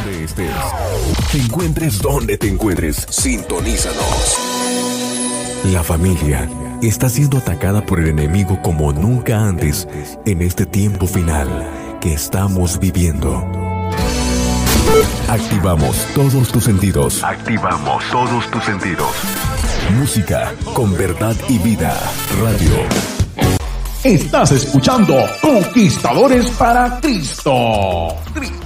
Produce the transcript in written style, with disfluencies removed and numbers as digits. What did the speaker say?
donde estés. Te encuentres donde te encuentres. Sintonízanos. La familia está siendo atacada por el enemigo como nunca antes en este tiempo final que estamos viviendo. Activamos todos tus sentidos. Activamos todos tus sentidos. Música con verdad y vida. Radio. Estás escuchando Conquistadores para Cristo.